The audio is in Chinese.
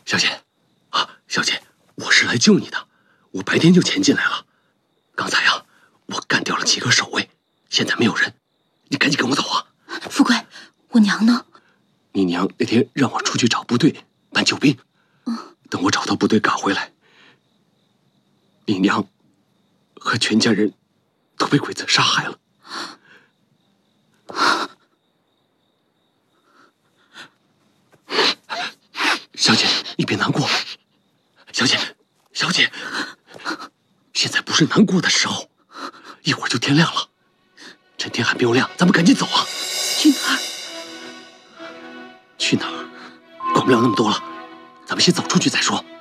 小姐，小姐，我是来救你的，我白天就潜进来了。刚才啊，我干掉了几个守卫，现在没有人，你赶紧跟我走啊！ 富贵，我娘呢？ 你娘那天让我出去找部队搬救兵，等我找到部队赶回来，你娘和全家人都被鬼子杀害了。小姐，你别难过。小姐，现在不是难过的时候，一会儿就天亮了。趁天还没有亮，咱们赶紧走啊！ 去哪儿？ 去哪儿？管不了那么多了，咱们先走出去再说。